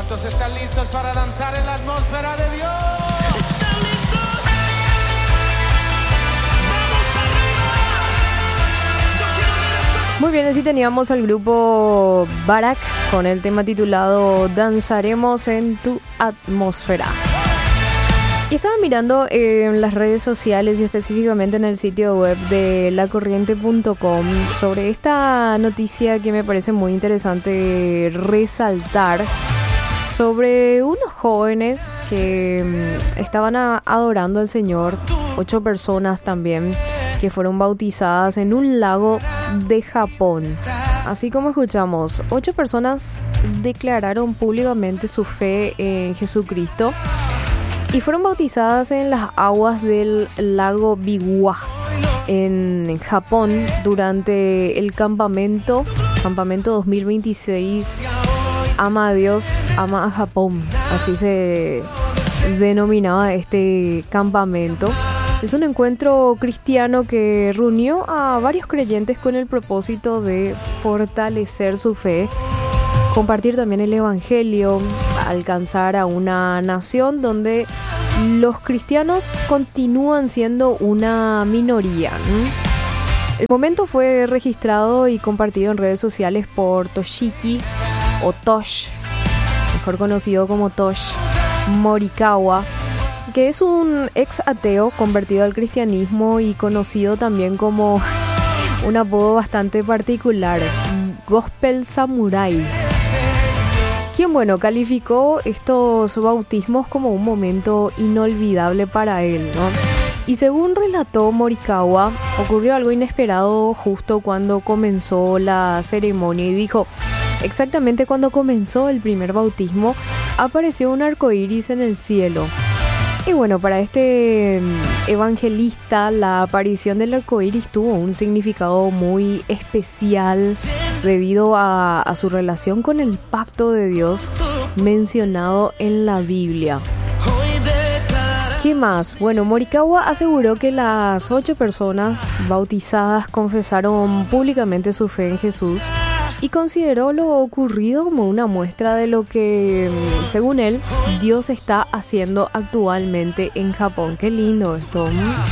¿Cuántos están listos para danzar en la atmósfera de Dios? ¿Están listos? ¡Vamos arriba! Yo quiero ver a todos. Muy bien, así teníamos al grupo Barak con el tema titulado Danzaremos en tu atmósfera. Y estaba mirando en las redes sociales y específicamente en el sitio web de lacorriente.com sobre esta noticia que me parece muy interesante resaltar sobre unos jóvenes que estaban adorando al Señor, 8 personas también que fueron bautizadas en un lago de Japón. Así como escuchamos, 8 personas declararon públicamente su fe en Jesucristo y fueron bautizadas en las aguas del lago Biwa en Japón durante el campamento 2026 Ama a Dios, ama a Japón. Así se denominaba este campamento. Es un encuentro cristiano que reunió a varios creyentes con el propósito de fortalecer su fe, compartir también el evangelio, alcanzar a una nación donde los cristianos continúan siendo una minoría. El momento fue registrado y compartido en redes sociales por Toshiki o Tosh, mejor conocido como Tosh Morikawa, que es un ex ateo convertido al cristianismo y conocido también como un apodo bastante particular, Gospel Samurai, quien calificó estos bautismos como un momento inolvidable para él, ¿no? Y según relató Morikawa, ocurrió algo inesperado justo cuando comenzó la ceremonia y dijo: exactamente cuando comenzó el primer bautismo, apareció un arco iris en el cielo. Y para este evangelista, la aparición del arco iris tuvo un significado muy especial debido a su relación con el pacto de Dios mencionado en la Biblia. ¿Qué más? Morikawa aseguró que las 8 personas bautizadas confesaron públicamente su fe en Jesús y consideró lo ocurrido como una muestra de lo que, según él, Dios está haciendo actualmente en Japón. Qué lindo esto.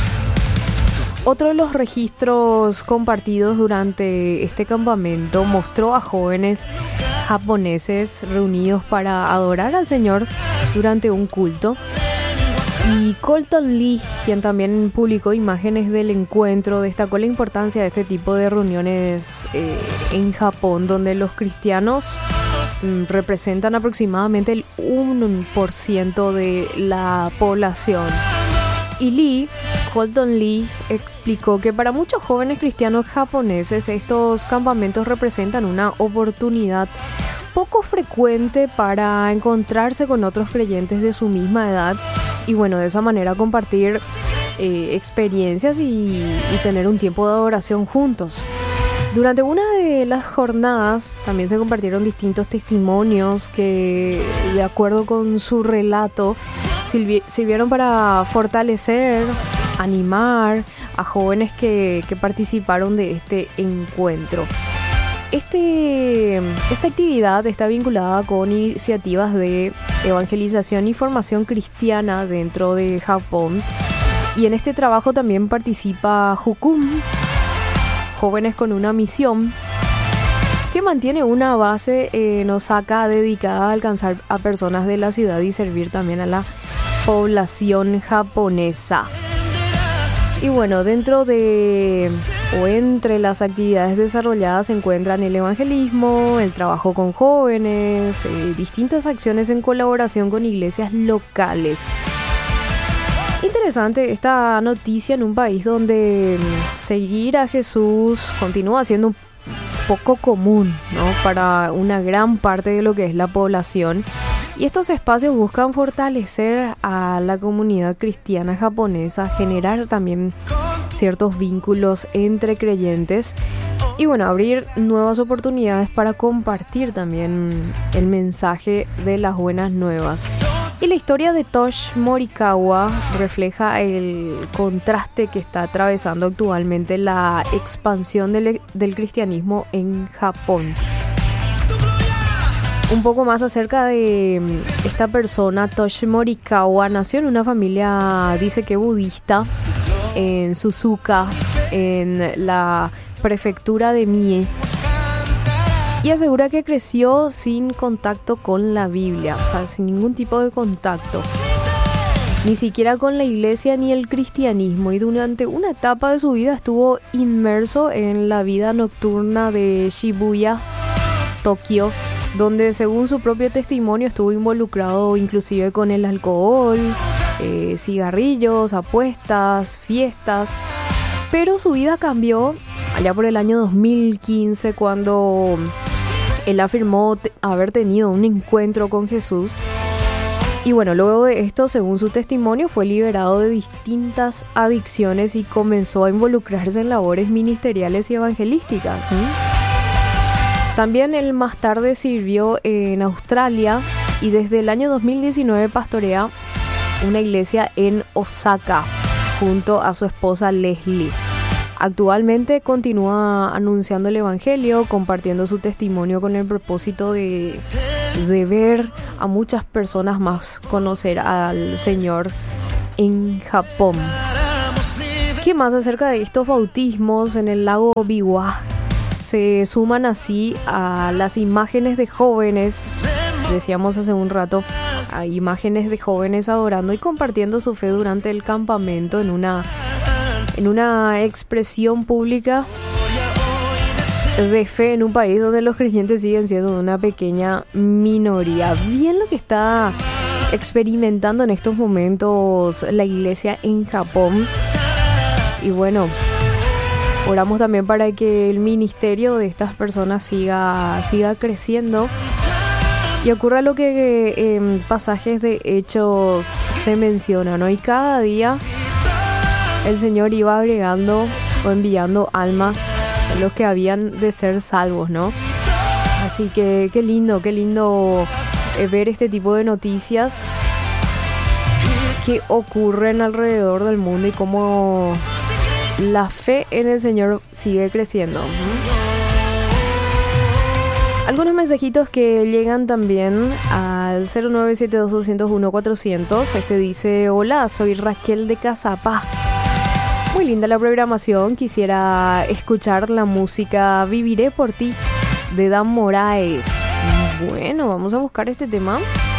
Otro de los registros compartidos durante este campamento mostró a jóvenes japoneses reunidos para adorar al Señor durante un culto. Y Colton Lee, quien también publicó imágenes del encuentro, destacó la importancia de este tipo de reuniones en Japón, donde los cristianos representan aproximadamente el 1% de la población. Y Colton Lee explicó que para muchos jóvenes cristianos japoneses estos campamentos representan una oportunidad poco frecuente para encontrarse con otros creyentes de su misma edad y de esa manera compartir experiencias y tener un tiempo de adoración juntos. Durante una de las jornadas también se compartieron distintos testimonios que, de acuerdo con su relato, sirvieron para fortalecer, animar a jóvenes que participaron de este encuentro. Esta actividad está vinculada con iniciativas de evangelización y formación cristiana dentro de Japón. Y en este trabajo también participa Hukum, Jóvenes con una Misión, que mantiene una base en Osaka dedicada a alcanzar a personas de la ciudad y servir también a la población japonesa. Y dentro de o entre las actividades desarrolladas se encuentran el evangelismo, el trabajo con jóvenes, distintas acciones en colaboración con iglesias locales. Interesante esta noticia en un país donde seguir a Jesús continúa siendo un poco común, ¿no?, para una gran parte de lo que es la población. Y estos espacios buscan fortalecer a la comunidad cristiana japonesa, generar también ciertos vínculos entre creyentes y abrir nuevas oportunidades para compartir también el mensaje de las buenas nuevas. Y la historia de Tosh Morikawa refleja el contraste que está atravesando actualmente la expansión del cristianismo en Japón. Un poco más acerca de esta persona. Toshi Morikawa nació en una familia, dice que budista, en Suzuka, en la prefectura de Mie, y asegura que creció sin contacto con la Biblia, o sea, sin ningún tipo de contacto, ni siquiera con la iglesia ni el cristianismo, y durante una etapa de su vida estuvo inmerso en la vida nocturna de Shibuya, Tokio, donde según su propio testimonio estuvo involucrado inclusive con el alcohol, cigarrillos, apuestas, fiestas. Pero su vida cambió allá por el año 2015, cuando él afirmó haber tenido un encuentro con Jesús. Y bueno, luego de esto, según su testimonio, fue liberado de distintas adicciones y comenzó a involucrarse en labores ministeriales y evangelísticas. También él más tarde sirvió en Australia y desde el año 2019 pastorea una iglesia en Osaka junto a su esposa Leslie. Actualmente continúa anunciando el evangelio, compartiendo su testimonio con el propósito de ver a muchas personas más conocer al Señor en Japón. ¿Qué más acerca de estos bautismos en el lago Biwa? Se suman así a las imágenes de jóvenes, decíamos hace un rato, a imágenes de jóvenes adorando y compartiendo su fe durante el campamento en una expresión pública de fe en un país donde los creyentes siguen siendo una pequeña minoría. Bien lo que está experimentando en estos momentos la iglesia en Japón. Y bueno, oramos también para que el ministerio de estas personas siga creciendo y ocurra lo que en pasajes de Hechos se menciona, ¿no? Y cada día el Señor iba agregando o enviando almas a los que habían de ser salvos, ¿no? Así que qué lindo ver este tipo de noticias que ocurren alrededor del mundo y cómo la fe en el Señor sigue creciendo. Algunos mensajitos que llegan también al 0972-201-400. Este dice: hola, soy Raquel de Cazapá. Muy linda la programación. Quisiera escuchar la música Viviré por ti de Dan Moraes. Bueno, vamos a buscar este tema.